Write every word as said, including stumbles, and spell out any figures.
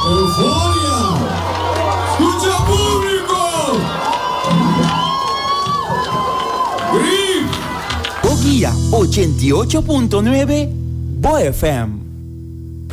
¡Euforia! ¡Escucha público! ¡Grip! Boguía ochenta y ocho punto nueve, Bo F M.